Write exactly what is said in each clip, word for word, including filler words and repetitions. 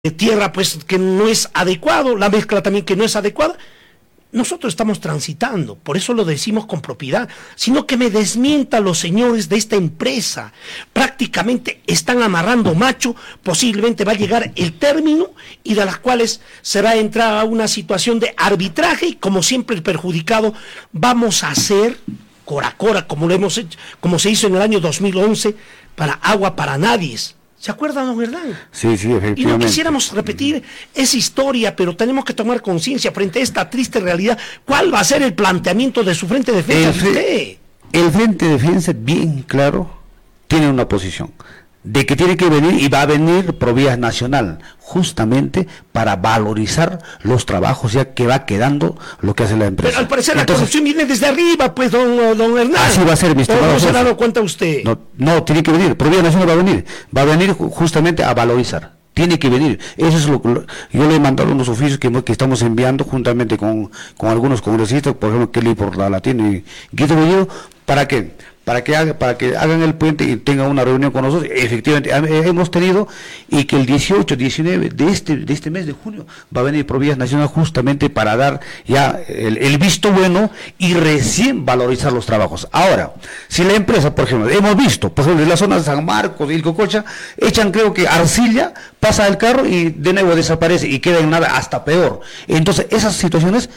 tierra pues que no es adecuado, la mezcla también que no es adecuada. Nosotros estamos transitando, por eso lo decimos con propiedad, sino que me desmienta los señores de esta empresa. Prácticamente están amarrando macho, posiblemente va a llegar el término y de las cuales se va a entrar a una situación de arbitraje y como siempre el perjudicado vamos a hacer cora cora como lo hemos hecho, como se hizo en el año dos mil once para Agua para Nadie. ¿Se acuerdan, don Hernán? Sí, sí, efectivamente. Y no quisiéramos repetir esa historia, pero tenemos que tomar conciencia frente a esta triste realidad. ¿Cuál va a ser el planteamiento de su Frente de Defensa? El, usted? el Frente de Defensa, bien claro, tiene una posición de que tiene que venir y va a venir Provías Nacional, justamente para valorizar los trabajos ya que va quedando lo que hace la empresa. Pero al parecer Entonces, la corrupción viene desde arriba, pues, don, don Hernán. Así va a ser, mi estimado. ¿No se ha dado cuenta usted? No, no, tiene que venir, Provías Nacional va a venir, va a venir justamente a valorizar. Tiene que venir, eso es lo que yo le he mandado unos oficios que, que estamos enviando juntamente con, con algunos congresistas, por ejemplo Kelly por la Latina y Guido Bellido, ¿para qué? Para que, haga, para que hagan el puente y tengan una reunión con nosotros. Efectivamente, hemos tenido, y que el dieciocho, diecinueve de este, de este mes de junio va a venir Provías Nacional justamente para dar ya el, el visto bueno y recién valorizar los trabajos. Ahora, si la empresa, por ejemplo, hemos visto, por ejemplo, en la zona de San Marcos, de Ilcococha, echan creo que arcilla, pasa el carro y de nuevo desaparece y queda en nada, hasta peor. Entonces, esas situaciones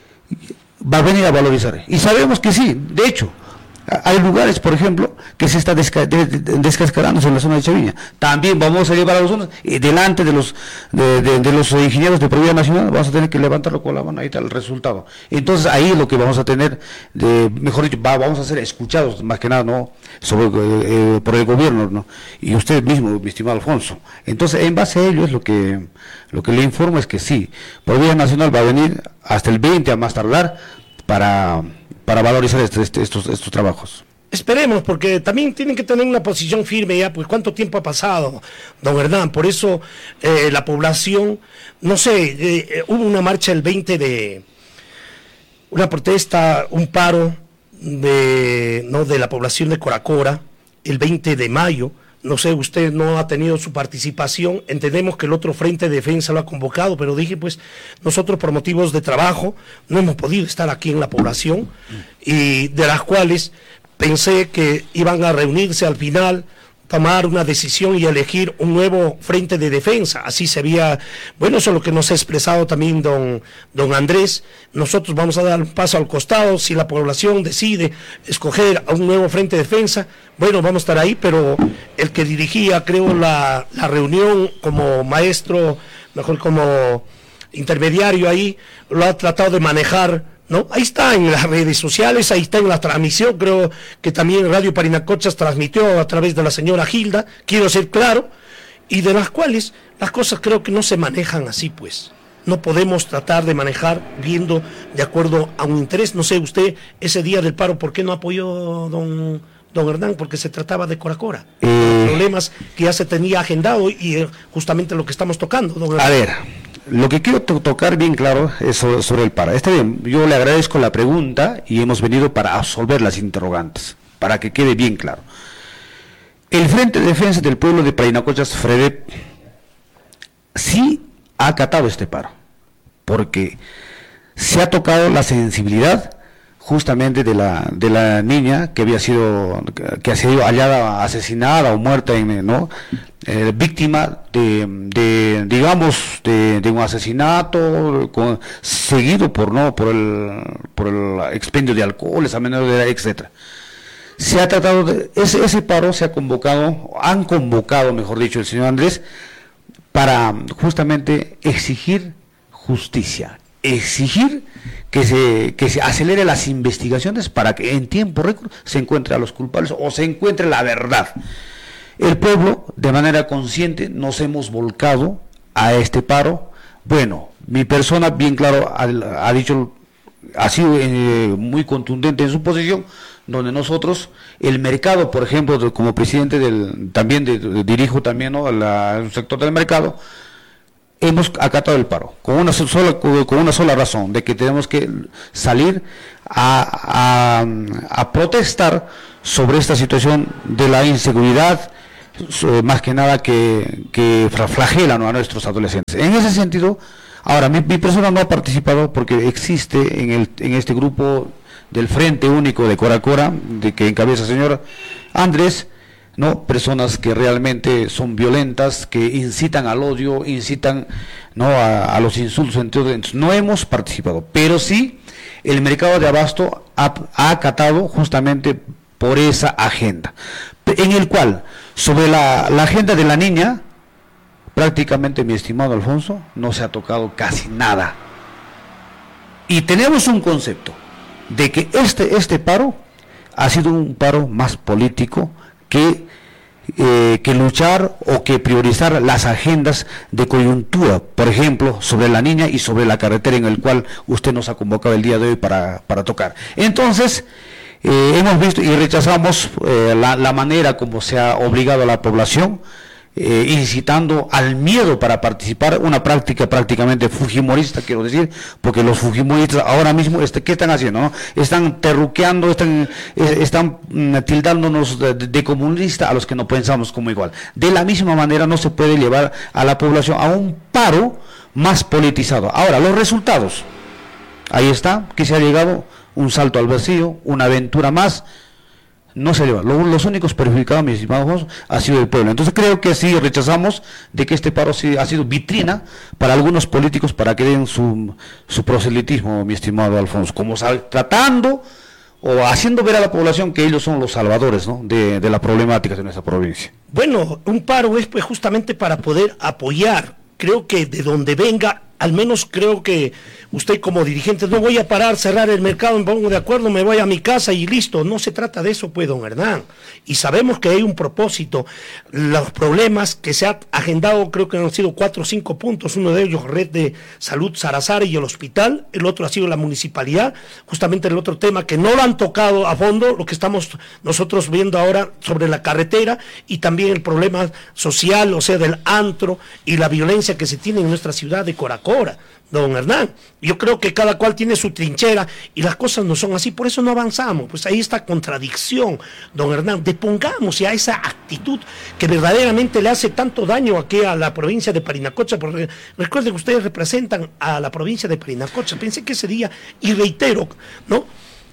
va a venir a valorizar. Y sabemos que sí, de hecho, hay lugares, por ejemplo, que se está desca de, de, descascarándose en la zona de Chaviña. También vamos a llevar a los zonas, y delante de los de, de, de los ingenieros de Provías Nacional, vamos a tener que levantarlo con la mano, ahí está el resultado. Entonces ahí lo que vamos a tener, de, mejor dicho, va, vamos a ser escuchados, más que nada, no sobre eh, por el gobierno, ¿no? Y usted mismo, mi estimado Alfonso. Entonces, en base a ello es lo que lo que le informo es que sí, Provías Nacional va a venir hasta el veinte a más tardar para para valorizar este, este, estos, estos trabajos. Esperemos, porque también tienen que tener una posición firme ya, pues cuánto tiempo ha pasado, don Hernán, por eso eh, la población, no sé, eh, eh, hubo una marcha el veinte de, una protesta, un paro de, no, de la población de Cora Cora, el veinte de mayo, no sé, usted no ha tenido su participación, entendemos que el otro Frente de Defensa lo ha convocado, pero dije, pues, nosotros por motivos de trabajo no hemos podido estar aquí en la población, y de las cuales pensé que iban a reunirse al final, tomar una decisión y elegir un nuevo Frente de Defensa. Así se había, bueno, eso es lo que nos ha expresado también don, don Andrés. Nosotros vamos a dar un paso al costado, si la población decide escoger a un nuevo Frente de Defensa, bueno, vamos a estar ahí, pero el que dirigía, creo, la, la reunión como maestro, mejor como intermediario ahí, lo ha tratado de manejar, ¿no? Ahí está en las redes sociales, ahí está en la transmisión, creo que también Radio Parinacochas transmitió a través de la señora Gilda, quiero ser claro, y de las cuales las cosas creo que no se manejan así, pues. No podemos tratar de manejar viendo de acuerdo a un interés. No sé, usted, ese día del paro, ¿por qué no apoyó don, don Hernán? Porque se trataba de Cora Cora. Eh... Problemas que ya se tenía agendado y eh, justamente lo que estamos tocando, don Hernán. A ver, lo que quiero to tocar bien claro es sobre, sobre el paro. Está bien, yo le agradezco la pregunta y hemos venido para absolver las interrogantes, para que quede bien claro. El Frente de Defensa del Pueblo de Parinacochas, FREDEP, sí ha acatado este paro, porque se ha tocado la sensibilidad justamente de la de la niña que había sido que ha sido hallada asesinada o muerta en, ¿no? Eh, víctima de, de digamos de, de un asesinato con, seguido por no por el por el expendio de alcoholes a menor de edad, etcétera. Se ha tratado de ese ese paro se ha convocado, han convocado, mejor dicho, el señor Andrés, para justamente exigir justicia, exigir que se, que se acelere las investigaciones para que en tiempo récord se encuentre a los culpables o se encuentre la verdad. El pueblo, de manera consciente, nos hemos volcado a este paro. Bueno, mi persona, bien claro, ha, ha dicho, ha sido eh, muy contundente en su posición, donde nosotros, el mercado, por ejemplo, de, como presidente del, también de, de, dirijo también, ¿no?, a un sector del mercado, hemos acatado el paro, con una sola, con una sola razón, de que tenemos que salir a, a, a protestar sobre esta situación de la inseguridad más que nada que, que flagelan a nuestros adolescentes. En ese sentido, ahora mi, mi persona no ha participado porque existe en, el, en este grupo del Frente Único de Cora Cora, de que encabeza el señor Andrés, ¿no? Personas que realmente son violentas, que incitan al odio, incitan, ¿no? a, a los insultos, entonces no hemos participado, pero sí el mercado de abasto ha, ha acatado justamente por esa agenda, en el cual sobre la, la agenda de la niña prácticamente, mi estimado Alfonso, no se ha tocado casi nada, y tenemos un concepto de que este, este paro ha sido un paro más político que, eh, que luchar o que priorizar las agendas de coyuntura, por ejemplo, sobre la niña y sobre la carretera en el cual usted nos ha convocado el día de hoy para, para tocar. Entonces, eh, hemos visto y rechazamos eh, la, la manera como se ha obligado a la población, Eh, incitando al miedo para participar, una práctica prácticamente fujimorista, quiero decir, porque los fujimoristas ahora mismo, este, ¿qué están haciendo? No? Están terruqueando, están, eh, están mm, tildándonos de, de, de comunista a los que no pensamos como igual. De la misma manera no se puede llevar a la población a un paro más politizado. Ahora, los resultados, ahí está, que se ha llegado un salto al vacío, una aventura más. No se lleva. Los, los únicos perjudicados, mis estimados, ha sido el pueblo. Entonces creo que sí rechazamos de que este paro sí ha sido vitrina para algunos políticos para que den su, su proselitismo, mi estimado Alfonso, como sal, tratando o haciendo ver a la población que ellos son los salvadores, ¿no? de, de la problemática de nuestra provincia. Bueno, un paro es pues justamente para poder apoyar. Creo que de donde venga, al menos creo que usted como dirigente, no voy a parar, cerrar el mercado, me pongo de acuerdo, me voy a mi casa y listo. No se trata de eso, pues, don Hernán. Y sabemos que hay un propósito. Los problemas que se ha agendado, creo que han sido cuatro o cinco puntos. Uno de ellos, Red de Salud Sarazara y el hospital. El otro ha sido la municipalidad. Justamente el otro tema que no lo han tocado a fondo, lo que estamos nosotros viendo ahora sobre la carretera, y también el problema social, o sea, del antro y la violencia que se tiene en nuestra ciudad de Cora Cora, don Hernán. Yo creo que cada cual tiene su trinchera y las cosas no son así, por eso no avanzamos. Pues ahí está contradicción, don Hernán. Depongamos ya esa actitud que verdaderamente le hace tanto daño aquí a la provincia de Parinacocha, porque recuerden que ustedes representan a la provincia de Parinacocha. Pensé que ese día, y reitero, ¿no?,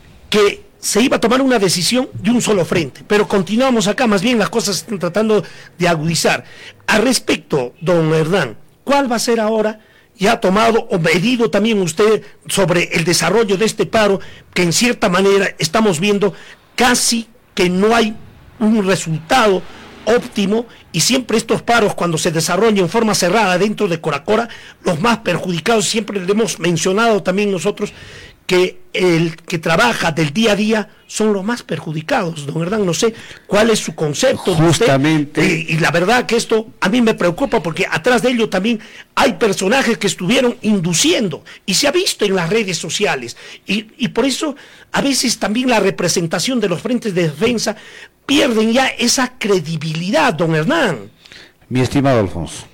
que se iba a tomar una decisión de un solo frente, pero continuamos acá, más bien las cosas se están tratando de agudizar. Al respecto, don Hernán, ¿cuál va a ser ahora? ¿Ya ha tomado o medido también usted sobre el desarrollo de este paro, que en cierta manera estamos viendo casi que no hay un resultado óptimo, y siempre estos paros cuando se desarrollan en forma cerrada dentro de Cora Cora, los más perjudicados, siempre le hemos mencionado también nosotros, que el que trabaja del día a día son los más perjudicados, don Hernán? No sé cuál es su concepto. Justamente. De usted, y, y la verdad que esto a mí me preocupa, porque atrás de ello también hay personajes que estuvieron induciendo, y se ha visto en las redes sociales, y, y por eso a veces también la representación de los frentes de defensa pierden ya esa credibilidad, don Hernán. Mi estimado Alfonso,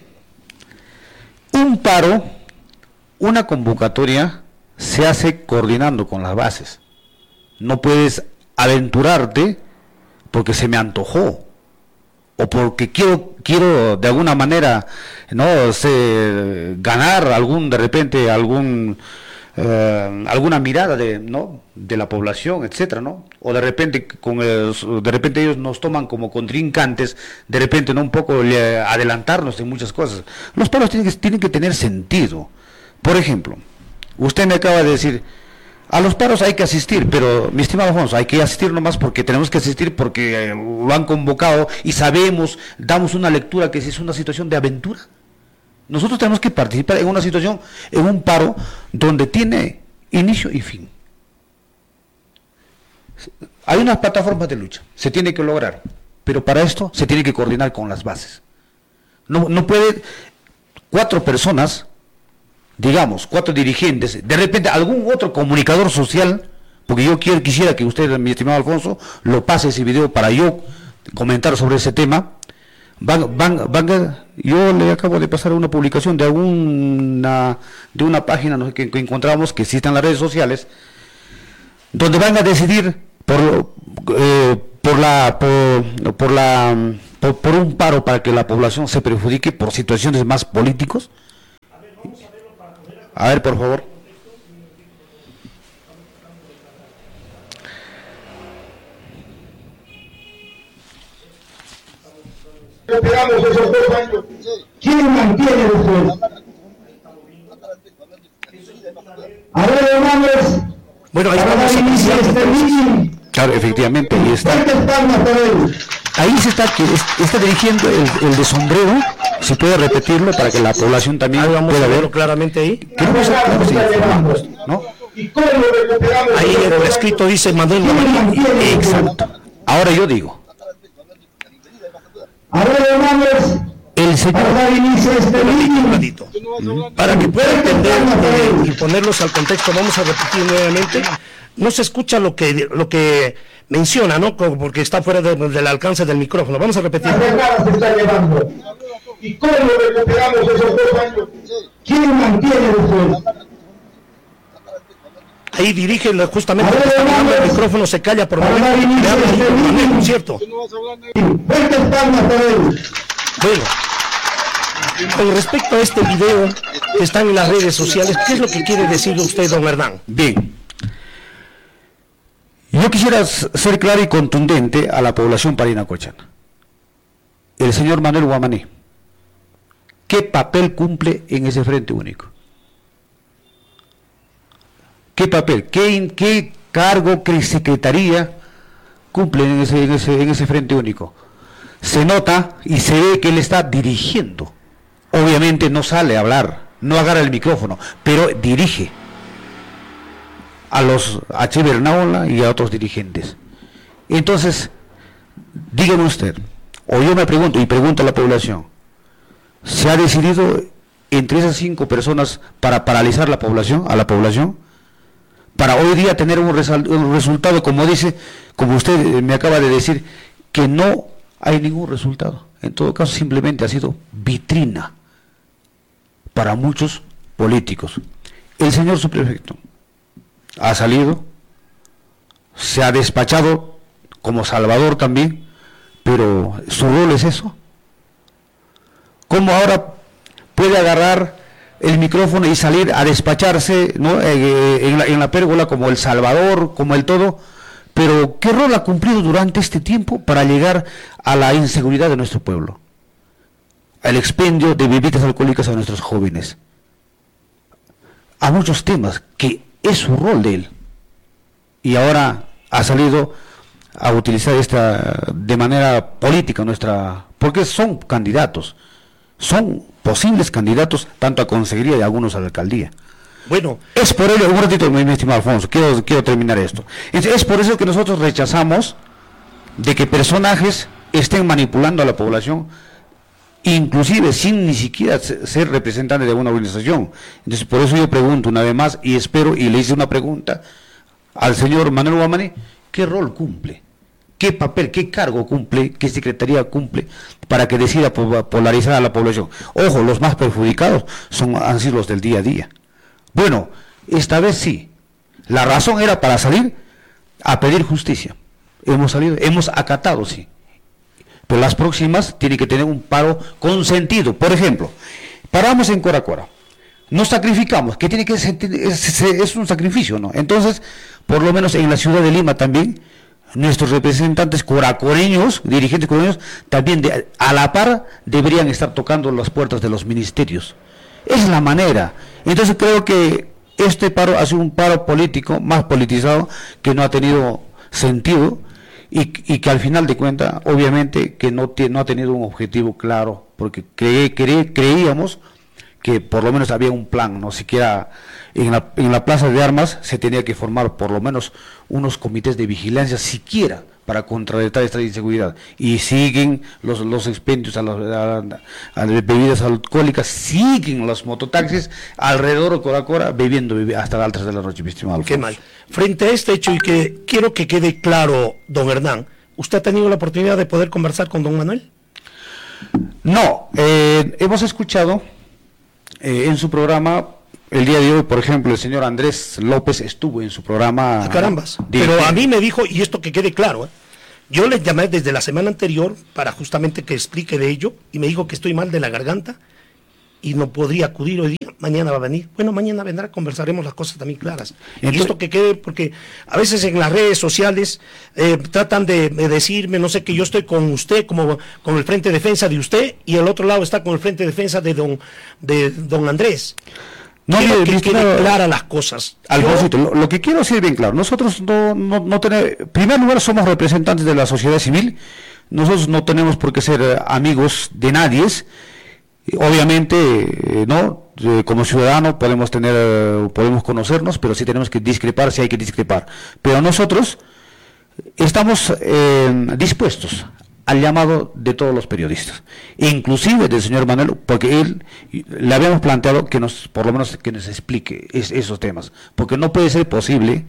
un paro, una convocatoria, se hace coordinando con las bases. No puedes aventurarte porque se me antojó o porque quiero quiero de alguna manera, no sé, ganar algún, de repente algún eh, alguna mirada de no de la población, etcétera, no, o de repente con el, de repente ellos nos toman como contrincantes, de repente no un poco le, adelantarnos en muchas cosas. Los paros tienen que tienen que tener sentido. Por ejemplo, usted me acaba de decir, a los paros hay que asistir, pero mi estimado Alfonso, hay que asistir nomás porque tenemos que asistir porque eh, lo han convocado y sabemos, damos una lectura que es una situación de aventura. Nosotros tenemos que participar en una situación, en un paro donde tiene inicio y fin. Hay unas plataformas de lucha, se tiene que lograr, pero para esto se tiene que coordinar con las bases. No, no puede cuatro personas, digamos, cuatro dirigentes, de repente algún otro comunicador social, porque yo quiero, quisiera que usted, mi estimado Alfonso, lo pase ese video para yo comentar sobre ese tema. Van, van, van, yo le acabo de pasar una publicación de alguna, de una página, no sé, que, que encontramos, que existe en las redes sociales, donde van a decidir por, eh, por la, por, por la por, por un paro para que la población se perjudique por situaciones más políticos? A ver, por favor. Esperamos esos dos años. ¿Quién mantiene después? A ver, hermanos. Bueno, ahí vamos a iniciar este meeting. Claro, efectivamente, ahí está. Ahí se está, que está dirigiendo el, el de sombrero, si puede repetirlo para que la población también ahí vamos pueda a verlo ver claramente ahí. ¿Qué cosa estamos informando esto, ¿no? Ahí en el escrito dice Manuel Guamaní. Exacto. Ahora yo digo, a ver, hermanos, el señor para que pueda entender eh, y ponerlos al contexto, vamos a repetir nuevamente. No se escucha lo que lo que menciona, ¿no? Porque está fuera de, del alcance del micrófono. Vamos a repetir. Se está llevando. ¿Y cómo recuperamos esos dos años? ¿Quién mantiene después? Ahí dirige justamente ver, está hablando, el micrófono se calla por momento, le habla ahí por Manuel, ¿no es cierto? Bueno, con respecto a este video que está en las redes sociales, ¿qué es lo que quiere decir usted, don Hernán? Bien, yo quisiera ser claro y contundente a la población parinacochana. El señor Manuel Guamaní, ¿qué papel cumple en ese Frente Único? ¿Qué papel, qué, qué cargo, qué secretaría cumple en ese, en, ese, en ese Frente Único? Se nota y se ve que él está dirigiendo. Obviamente no sale a hablar, no agarra el micrófono, pero dirige a los a Che Bernaola y a otros dirigentes. Entonces, dígame usted, o yo me pregunto y pregunto a la población, ¿se ha decidido entre esas cinco personas para paralizar la población, a la población? Para hoy día tener un, un resultado, como dice, como usted me acaba de decir, que no hay ningún resultado. En todo caso, simplemente ha sido vitrina para muchos políticos. El señor subprefecto ha salido, se ha despachado como salvador también, pero su rol es eso. ¿Cómo ahora puede agarrar el micrófono y salir a despacharse, ¿no? eh, en, la, en la pérgola como el salvador, como el todo? Pero ¿qué rol ha cumplido durante este tiempo para llegar a la inseguridad de nuestro pueblo? Al expendio de bebidas alcohólicas a nuestros jóvenes, a muchos temas que es su rol de él, y ahora ha salido a utilizar esta de manera política nuestra, porque son candidatos, son posibles candidatos tanto a consejería y algunos a la alcaldía. Bueno, es por ello, un ratito, mi, mi estimado Alfonso, quiero, quiero terminar esto. Es, es por eso que nosotros rechazamos de que personajes estén manipulando a la población, inclusive sin ni siquiera ser representante de una organización. Entonces, por eso yo pregunto una vez más, y espero, y le hice una pregunta al señor Manuel Guamaní, ¿qué rol cumple? ¿Qué papel, qué cargo cumple, qué secretaría cumple para que decida polarizar a la población? Ojo, los más perjudicados son, han sido los del día a día. Bueno, esta vez sí, la razón era para salir a pedir justicia. Hemos salido, hemos acatado, sí. Pero las próximas tienen que tener un paro consentido. Por ejemplo, paramos en Coracora, nos sacrificamos, que tiene que ser, es, es un sacrificio, ¿no? Entonces, por lo menos en la ciudad de Lima también, nuestros representantes coracoreños, dirigentes coreanos, también de, a la par deberían estar tocando las puertas de los ministerios. Esa es la manera. Entonces creo que este paro ha sido un paro político, más politizado, que no ha tenido sentido, y, y que al final de cuentas, obviamente, que no, no ha tenido un objetivo claro, porque cre, cre, creíamos que por lo menos había un plan, no siquiera en la, en la plaza de armas se tenía que formar por lo menos unos comités de vigilancia, siquiera para contrarrestar esta inseguridad, y siguen los, los expendios a, los, a, a las bebidas alcohólicas, siguen los mototaxis alrededor de Coracora bebiendo hasta las altas de la noche, mi estimado. Qué mal. Frente a este hecho, y que quiero que quede claro, don Hernán, ¿usted ha tenido la oportunidad de poder conversar con don Manuel? No, eh, hemos escuchado eh, en su programa. El día de hoy, por ejemplo, el señor Andrés López estuvo en su programa. Ah, carambas. Pero a mí me dijo, y esto que quede claro, ¿eh? Yo le llamé desde la semana anterior para justamente que explique de ello y me dijo que estoy mal de la garganta y no podría acudir hoy día, mañana va a venir. Bueno, mañana vendrá, conversaremos las cosas también claras. Entonces, y esto que quede, porque a veces en las redes sociales eh, tratan de, de decirme, no sé, que yo estoy con usted, como con el Frente de Defensa de usted, y el otro lado está con el Frente de Defensa de don, de don Andrés. No, quiero que queden claras las cosas. Alfonsito, lo, lo que quiero decir bien claro, nosotros no, no, no tenemos, en primer lugar somos representantes de la sociedad civil, nosotros no tenemos por qué ser eh, amigos de nadie, obviamente, eh, no, eh, como ciudadano podemos tener, eh, podemos conocernos, pero sí tenemos que discrepar si hay que discrepar, pero nosotros estamos eh, dispuestos al llamado de todos los periodistas, inclusive del señor Manuel, porque él le habíamos planteado que nos, por lo menos que nos explique es, esos temas, porque no puede ser posible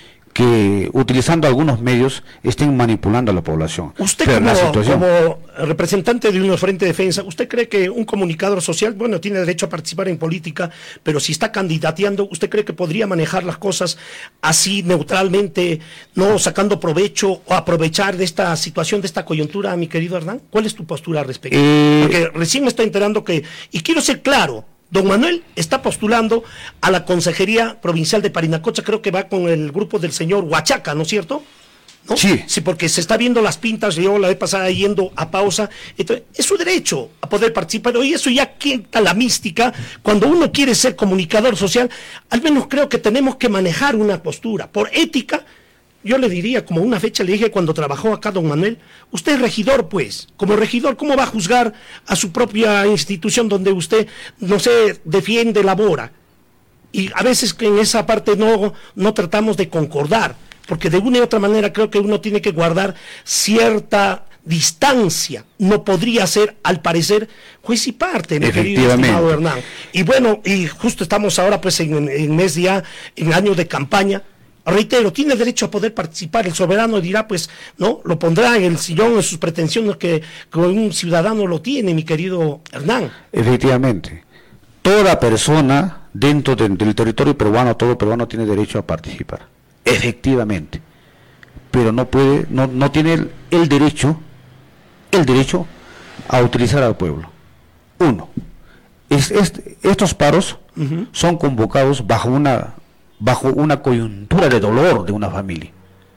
que utilizando algunos medios estén manipulando a la población. Usted como, situación... como representante de un Frente de Defensa, ¿usted cree que un comunicador social, bueno, tiene derecho a participar en política, pero si está candidateando, ¿usted cree que podría manejar las cosas así neutralmente, no sacando provecho o aprovechar de esta situación, de esta coyuntura, mi querido Hernán? ¿Cuál es tu postura al respecto? Eh... Porque recién me estoy enterando que, y quiero ser claro, don Manuel está postulando a la Consejería Provincial de Parinacocha, creo que va con el grupo del señor Huachaca, ¿no es cierto? ¿No? Sí. Sí, porque se está viendo las pintas, yo la vez pasada yendo a pausa, entonces es su derecho a poder participar, y eso ya quita la mística. Cuando uno quiere ser comunicador social, al menos creo que tenemos que manejar una postura, por ética. Yo le diría, como una fecha le dije cuando trabajó acá don Manuel, usted es regidor, pues, como regidor, ¿cómo va a juzgar a su propia institución donde usted, no sé, defiende, labora? Y a veces en esa parte no, no tratamos de concordar, porque de una y otra manera creo que uno tiene que guardar cierta distancia. No podría ser, al parecer, juez y parte, mi querido estimado Hernán. Y bueno, y justo estamos ahora pues en, en mes ya, en año de campaña. Reitero, tiene derecho a poder participar, el soberano dirá, pues, no, lo pondrá en el sillón en sus pretensiones que, que un ciudadano lo tiene, mi querido Hernán. Efectivamente, toda persona dentro de, del territorio peruano, todo peruano tiene derecho a participar, efectivamente, pero no puede, no, no tiene el, el derecho, el derecho a utilizar al pueblo. Uno, es, es, estos paros uh-huh. son convocados bajo una bajo una coyuntura de dolor de una familia,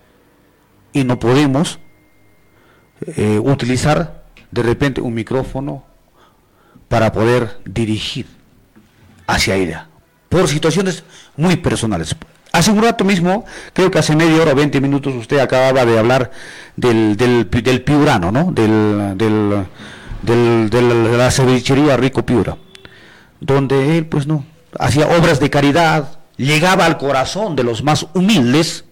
y no podemos eh, utilizar de repente un micrófono para poder dirigir hacia ella, por situaciones muy personales. Hace un rato mismo, creo que hace media hora o veinte minutos, usted acababa de hablar del, del, del Piurano, ¿no? Del, del, del, del, de la cevichería Rico Piura, donde él, pues no, hacía obras de caridad, llegaba al corazón de los más humildes,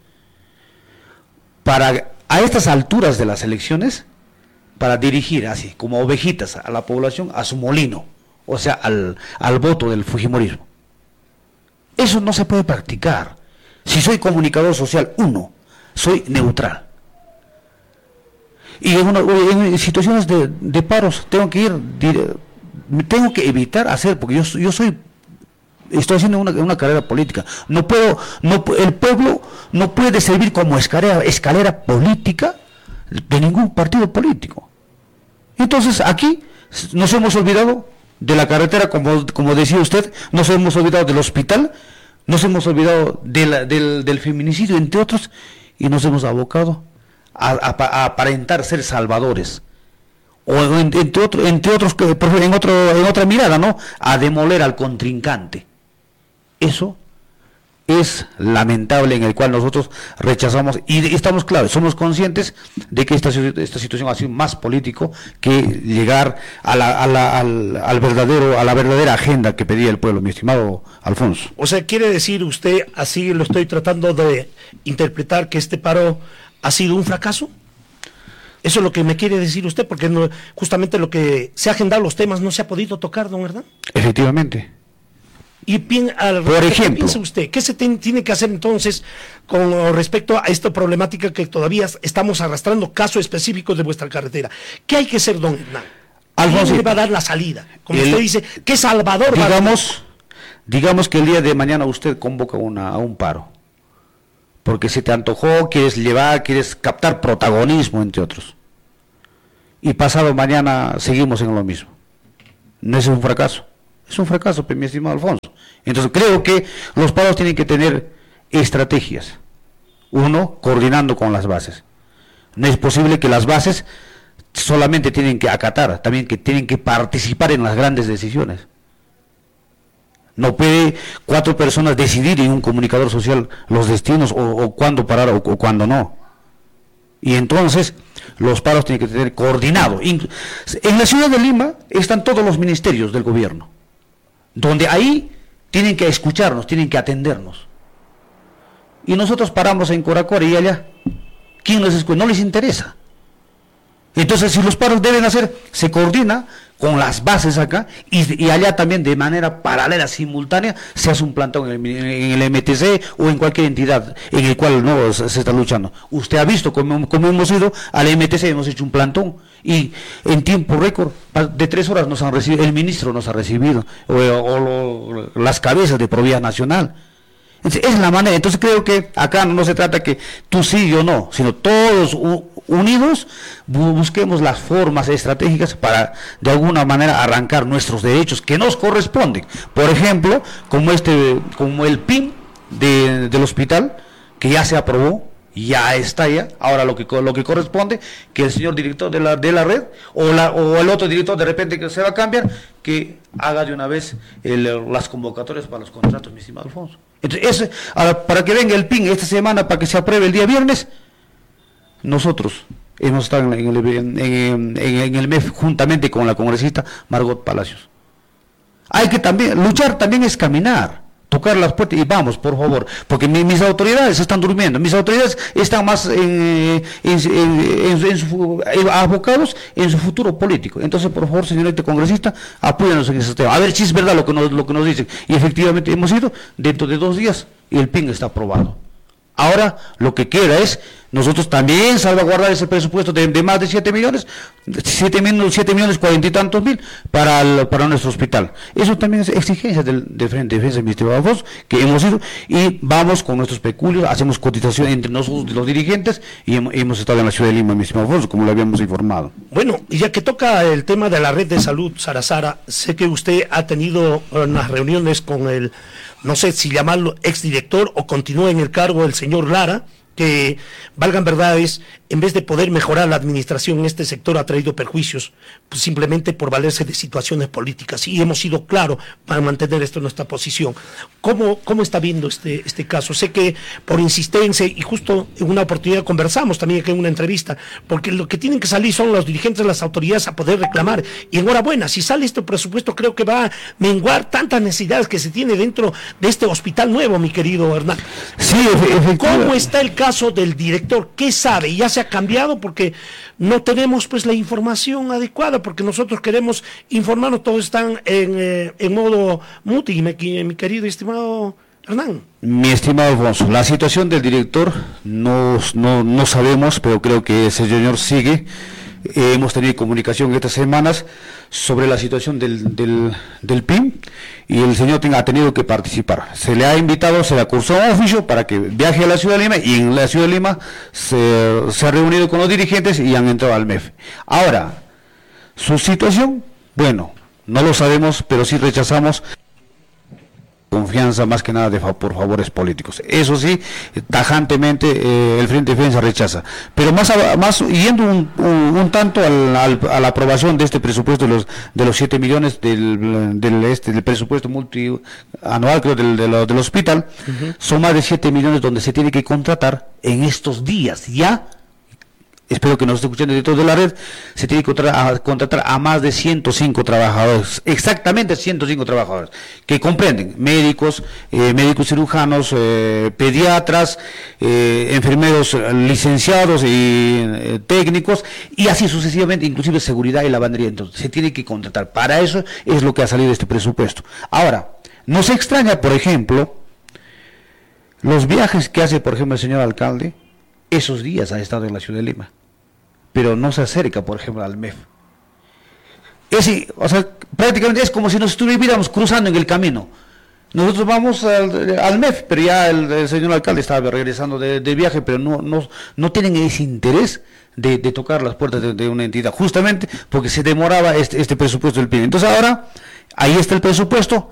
para a estas alturas de las elecciones, para dirigir así, como ovejitas, a la población, a su molino, o sea, al, al voto del fujimorismo. Eso no se puede practicar. Si soy comunicador social, uno, soy neutral. Y en, una, en situaciones de, de paros, tengo que ir, tengo que evitar hacer, porque yo, yo soy estoy haciendo una, una carrera política, no puedo, no, el pueblo no puede servir como escalera, escalera política de ningún partido político. Entonces aquí nos hemos olvidado de la carretera, como, como decía usted, nos hemos olvidado del hospital, nos hemos olvidado de la, del, del feminicidio, entre otros, y nos hemos abocado a, a, a aparentar ser salvadores, o en, entre, otro, entre otros, en, otro, en otra mirada, ¿no?, a demoler al contrincante. Eso es lamentable, en el cual nosotros rechazamos, y estamos claros, somos conscientes de que esta, esta situación ha sido más político que llegar a la, a la, al, al verdadero, a la verdadera agenda que pedía el pueblo, mi estimado Alfonso. O sea, ¿quiere decir usted, así lo estoy tratando de interpretar, que este paro ha sido un fracaso? Eso es lo que me quiere decir usted, porque no, justamente lo que se ha agendado, los temas no se ha podido tocar, don Hernán. Efectivamente. Y bien, al por ejemplo, ¿qué piensa usted? ¿Qué se ten, tiene que hacer entonces con respecto a esta problemática que todavía estamos arrastrando, casos específicos de vuestra carretera? ¿Qué hay que hacer, don Hernán? ¿Quién le va a dar la salida? Como el, usted dice, ¿qué Salvador digamos, va a... digamos que el día de mañana usted convoca una, a un paro, porque se te antojó, quieres llevar, quieres captar protagonismo, entre otros. Y pasado mañana seguimos en lo mismo. No es un fracaso, es un fracaso, mi estimado Alfonso. Entonces creo que los paros tienen que tener estrategias. Uno, coordinando con las bases. No es posible que las bases solamente tienen que acatar, también que tienen que participar en las grandes decisiones. No puede cuatro personas decidir en un comunicador social los destinos o, o cuándo parar o, o cuándo no. Y entonces los paros tienen que tener coordinado. En la ciudad de Lima están todos los ministerios del gobierno, donde ahí tienen que escucharnos, tienen que atendernos. Y nosotros paramos en Coracora y allá, ¿quién les escucha? No les interesa. Entonces, si los paros deben hacer, se coordina con las bases acá, y, y allá también de manera paralela, simultánea, se hace un plantón en el, en el M T C o en cualquier entidad en el cual no se, se está luchando. Usted ha visto cómo, cómo hemos ido al M T C, hemos hecho un plantón, y en tiempo récord, de tres horas nos han recibido, el ministro nos ha recibido, o, o lo, las cabezas de Provía Nacional. Es la manera. Entonces creo que acá no se trata que tú sí, yo no, sino todos unidos busquemos las formas estratégicas para de alguna manera arrancar nuestros derechos que nos corresponden. Por ejemplo, como este, como el P I M de, del hospital, que ya se aprobó, ya está ya, ahora lo que lo que corresponde, que el señor director de la de la red, o la o el otro director de repente que se va a cambiar, que haga de una vez el, las convocatorias para los contratos, mi estimado Alfonso. Entonces, ese, ahora, para que venga el P I M esta semana, para que se apruebe el día viernes, nosotros hemos estado en el, en, en, en el M E F juntamente con la congresista Margot Palacios. Hay que también, luchar también es caminar, tocar las puertas y vamos, por favor, porque mi, mis autoridades están durmiendo, mis autoridades están más en, en, en, en, en su, abocados en su futuro político. Entonces, por favor, señorita congresista, apóyanos en ese tema. A ver si es verdad lo que nos, lo que nos dicen. Y efectivamente hemos ido dentro de dos días y el P I M está aprobado. Ahora lo que queda es nosotros también salvaguardar ese presupuesto de, de más de siete millones, siete millones cuarenta y tantos mil para, el, para nuestro hospital. Eso también es exigencia del, del Frente de Defensa, mi estimado Alfonso, que hemos ido y vamos con nuestros peculios, hacemos cotización entre nosotros los dirigentes y hemos, hemos estado en la ciudad de Lima, mi estimado Alfonso, como lo habíamos informado. Bueno, y ya que toca el tema de la red de salud, Sara Sara, sé que usted ha tenido unas reuniones con el, no sé si llamarlo exdirector o continúa en el cargo el señor Lara, que, valgan verdades, en vez de poder mejorar la administración en este sector, ha traído perjuicios, pues simplemente por valerse de situaciones políticas, y hemos sido claros para mantener esto en nuestra posición. ¿Cómo, cómo está viendo este, este caso? Sé que por insistencia, y justo en una oportunidad conversamos también aquí en una entrevista, porque lo que tienen que salir son los dirigentes de las autoridades a poder reclamar, y enhorabuena, si sale este presupuesto creo que va a menguar tantas necesidades que se tiene dentro de este hospital nuevo, mi querido Hernán. Sí, efectivamente. ¿Cómo está el caso del director? ¿Qué sabe? ¿Ya se ha cambiado? Porque no tenemos pues la información adecuada, porque nosotros queremos informarnos, todos están en, eh, en modo muti, mi, mi querido y estimado Hernán. Mi estimado Alfonso, la situación del director no, no, no sabemos, pero creo que ese señor sigue. Eh, hemos tenido comunicación estas semanas sobre la situación del, del, del P I M y el señor ten, ha tenido que participar. Se le ha invitado, se le cursó un oficio para que viaje a la ciudad de Lima y en la ciudad de Lima se, se ha reunido con los dirigentes y han entrado al M E F. Ahora, su situación, bueno, no lo sabemos, pero sí rechazamos confianza más que nada de fa por favores políticos. Eso sí, tajantemente eh, el Frente de Defensa rechaza. Pero más, a, más yendo un, un, un tanto al, al, a la aprobación de este presupuesto de los de los siete millones del, del este del presupuesto multianual, creo, del, del, del hospital, uh-huh. Son más de siete millones donde se tiene que contratar en estos días ya. Espero que nos esté escuchando de toda la red. Se tiene que contratar a, contratar a más de ciento cinco trabajadores, exactamente ciento cinco trabajadores, que comprenden médicos, eh, médicos cirujanos, eh, pediatras, eh, enfermeros licenciados y eh, técnicos, y así sucesivamente, inclusive seguridad y lavandería. Entonces, se tiene que contratar. Para eso es lo que ha salido de este presupuesto. Ahora, nos extraña, por ejemplo, los viajes que hace, por ejemplo, el señor alcalde. Esos días ha estado en la ciudad de Lima, pero no se acerca, por ejemplo, al M E F. Es, o sea, prácticamente es como si nos estuviéramos cruzando en el camino. Nosotros vamos al, al M E F, pero ya el, el señor alcalde estaba regresando de, de viaje, pero no, no, no tienen ese interés de, de tocar las puertas de, de una entidad, justamente porque se demoraba este, este presupuesto del P I B. Entonces ahora, ahí está el presupuesto,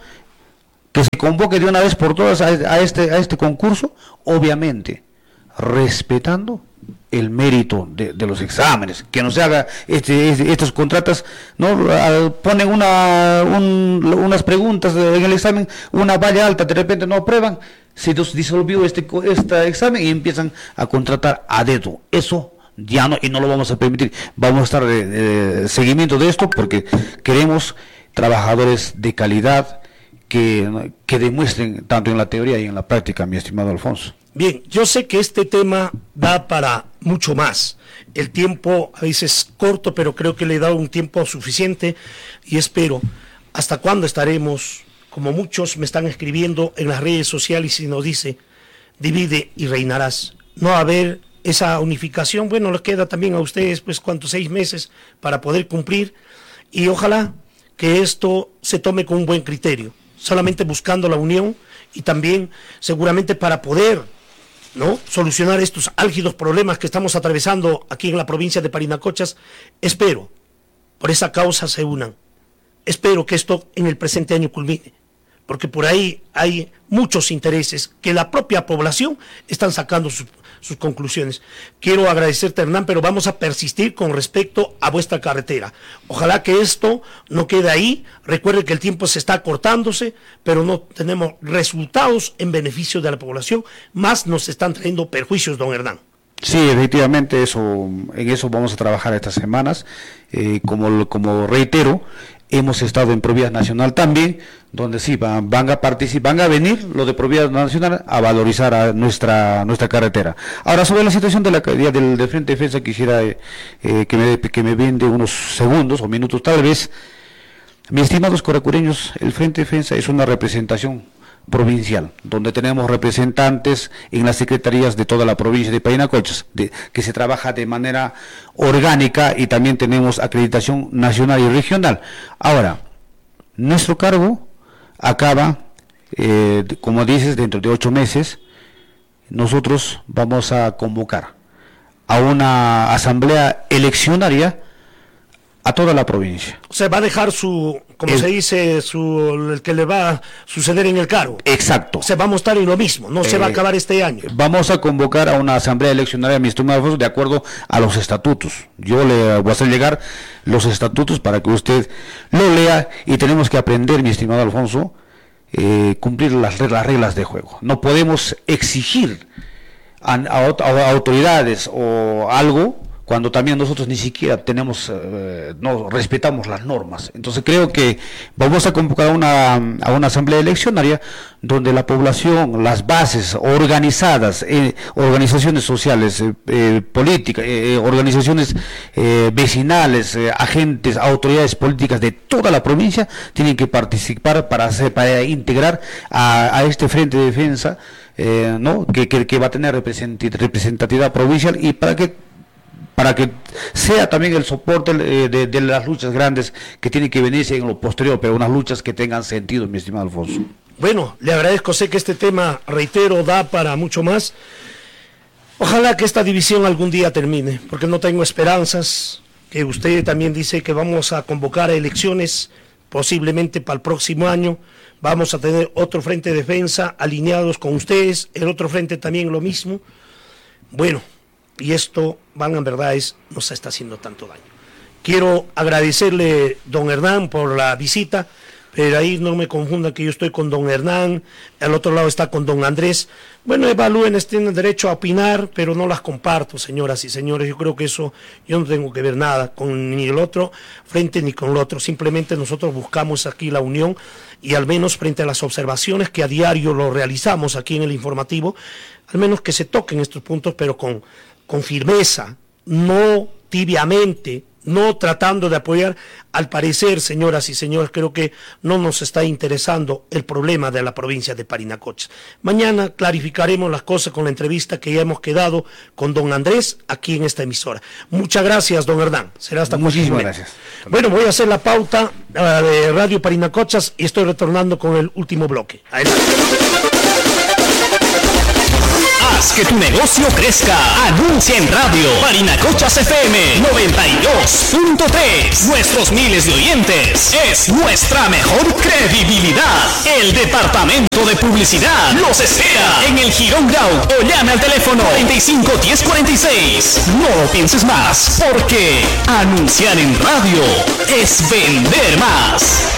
que se convoque de una vez por todas a, a, este, a este concurso, obviamente, respetando el mérito de, de los exámenes, que no se haga este, este, estos contratos, no ponen una un, unas preguntas en el examen, una valla alta, de repente no aprueban, se disolvió este, este examen y empiezan a contratar a dedo. Eso ya no, y no lo vamos a permitir. Vamos a estar de, de seguimiento de esto porque queremos trabajadores de calidad que, que demuestren tanto en la teoría y en la práctica, mi estimado Alfonso. Bien, yo sé que este tema da para mucho más. El tiempo a veces es corto, pero creo que le he dado un tiempo suficiente y espero. ¿Hasta cuándo estaremos? Como muchos me están escribiendo en las redes sociales y nos dice, divide y reinarás. No haber esa unificación, bueno, les queda también a ustedes, pues, ¿cuántos? Seis meses para poder cumplir y ojalá que esto se tome con un buen criterio, solamente buscando la unión y también seguramente para poder, ¿no?, solucionar estos álgidos problemas que estamos atravesando aquí en la provincia de Parinacochas. Espero por esa causa se unan, espero que esto en el presente año culmine, porque por ahí hay muchos intereses que la propia población están sacando sus, sus conclusiones. Quiero agradecerte, Hernán, pero vamos a persistir con respecto a vuestra carretera. Ojalá que esto no quede ahí. Recuerde que el tiempo se está acortándose, pero no tenemos resultados en beneficio de la población, más nos están trayendo perjuicios, don Hernán. Sí, efectivamente, eso, en eso vamos a trabajar estas semanas. Eh, como, como reitero, hemos estado en Provías Nacional también, donde sí van, van a participar, van a venir los de Provías Nacional a valorizar a nuestra nuestra carretera. Ahora, sobre la situación de la del, del Frente de Defensa, quisiera eh, que me que me brinde unos segundos o minutos tal vez. Mis estimados coracureños, el Frente de Defensa es una representación provincial, donde tenemos representantes en las secretarías de toda la provincia de Parinacochas, de, que se trabaja de manera orgánica y también tenemos acreditación nacional y regional. Ahora, nuestro cargo acaba, eh, como dices, dentro de ocho meses, nosotros vamos a convocar a una asamblea eleccionaria a toda la provincia. O sea, va a dejar su, como el, se dice, su, el que le va a suceder en el cargo. Exacto. O sea, vamos a estar en lo mismo, no eh, se va a acabar este año. Vamos a convocar a una asamblea eleccionaria, mi estimado Alfonso, de acuerdo a los estatutos. Yo le voy a hacer llegar los estatutos para que usted lo lea y tenemos que aprender, mi estimado Alfonso, eh, cumplir las, las reglas de juego. No podemos exigir a, a, a autoridades o algo cuando también nosotros ni siquiera tenemos, eh, no respetamos las normas. Entonces creo que vamos a convocar a una, a una asamblea eleccionaria donde la población, las bases organizadas, eh, organizaciones sociales, eh, eh, políticas, eh, organizaciones eh, vecinales, eh, agentes, autoridades políticas de toda la provincia tienen que participar para, hacer, para integrar a, a este Frente de Defensa, eh, ¿no?, que, que, que va a tener representatividad provincial y para que para que sea también el soporte eh, de, de las luchas grandes que tienen que venirse en lo posterior, pero unas luchas que tengan sentido, mi estimado Alfonso. Bueno, le agradezco, sé que este tema, reitero, da para mucho más. Ojalá que esta división algún día termine, porque no tengo esperanzas, que usted también dice que vamos a convocar a elecciones, posiblemente para el próximo año, vamos a tener otro Frente de Defensa alineados con ustedes, el otro frente también lo mismo. Bueno, y esto, van en verdad, es, nos está haciendo tanto daño. Quiero agradecerle, don Hernán, por la visita, pero ahí no me confunda que yo estoy con don Hernán, al otro lado está con don Andrés. Bueno, evalúen, tienen derecho a opinar, pero no las comparto, señoras y señores. Yo creo que eso, yo no tengo que ver nada con ni el otro frente ni con el otro. Simplemente nosotros buscamos aquí la unión y al menos frente a las observaciones que a diario lo realizamos aquí en el informativo, al menos que se toquen estos puntos, pero con... con firmeza, no tibiamente, no tratando de apoyar. Al parecer, señoras y señores, creo que no nos está interesando el problema de la provincia de Parinacotchas. Mañana clarificaremos las cosas con la entrevista que ya hemos quedado con don Andrés aquí en esta emisora. Muchas gracias, don Hernán. Será hasta Muchísimas gracias. Bueno, voy a hacer la pauta uh, de Radio Parinacotchas y estoy retornando con el último bloque. Adelante. Haz que tu negocio crezca. Anuncia en radio. Parinacotchas F M noventa y dos punto tres. Nuestros miles de oyentes es nuestra mejor credibilidad. El departamento de publicidad los espera en el Girón Grau o llame al teléfono cuarenta y cinco diez cuarenta y seis. No lo pienses más, porque anunciar en radio es vender más.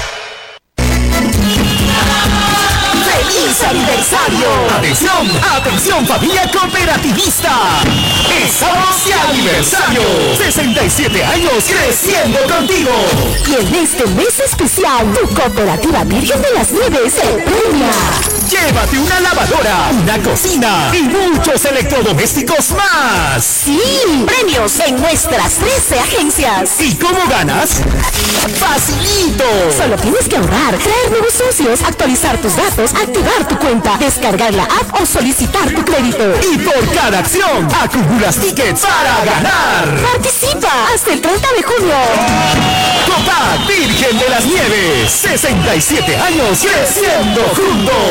¡Feliz aniversario! ¡Atención! ¡Atención familia cooperativista! ¡Estamos de aniversario! sesenta y siete años creciendo contigo. Y en este mes especial, tu cooperativa Virgen de las Nieves te premia. Llévate una lavadora, una cocina y muchos electrodomésticos más. ¡Sí! Premios en nuestras trece agencias. ¿Y cómo ganas? ¡Facilito! Solo tienes que ahorrar, traer nuevos socios, actualizar tus datos, activar tu cuenta, descargar la app o solicitar tu crédito. Y por cada acción, acumulas tickets para ganar. ¡Participa! Hasta el treinta de junio. Copa Virgen de las Nieves. sesenta y siete años creciendo juntos.